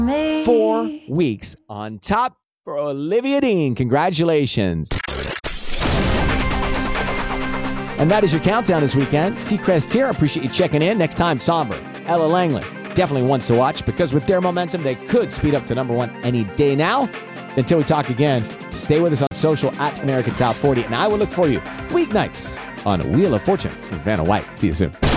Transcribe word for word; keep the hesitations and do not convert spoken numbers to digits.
Four weeks on top for Olivia Dean. Congratulations. And that is your countdown this weekend. Seacrest here. I appreciate you checking in. Next time, Somber, Ella Langley. Definitely ones to watch because with their momentum, they could speed up to number one any day now. Until we talk again, stay with us on social at American Top forty. And I will look for you weeknights on Wheel of Fortune with Vanna White. See you soon.